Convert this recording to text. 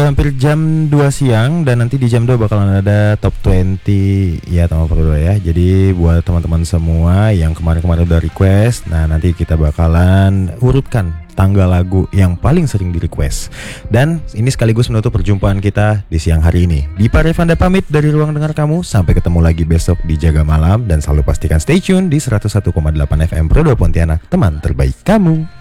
hampir jam 2 siang dan nanti di jam 2 bakalan ada top 20 ya teman berdua ya. Jadi buat teman-teman semua yang kemarin-kemarin udah request, nah nanti kita bakalan urutkan tanggal lagu yang paling sering di request. Dan ini sekaligus menutup perjumpaan kita di siang hari ini. Dipa Revanda pamit dari ruang dengar kamu. Sampai ketemu lagi besok di Jaga Malam. Dan selalu pastikan stay tune di 101,8 FM Pro 2 Pontianak, teman terbaik kamu.